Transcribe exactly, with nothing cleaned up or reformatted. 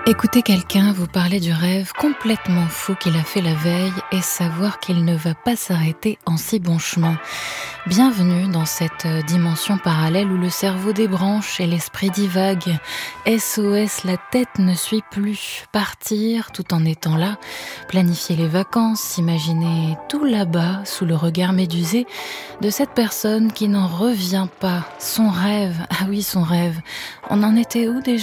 Écouter quelqu'un vous parler du rêve complètement fou qu'il a fait la veille et savoir qu'il ne va pas s'arrêter en si bon chemin. Bienvenue dans cette dimension parallèle où le cerveau débranche et l'esprit divague. S O S, la tête ne suit plus. Partir tout en étant là, planifier les vacances, s'imaginer tout là-bas sous le regard médusé de cette personne qui n'en revient pas. Son rêve, ah oui son rêve, on en était où déjà ?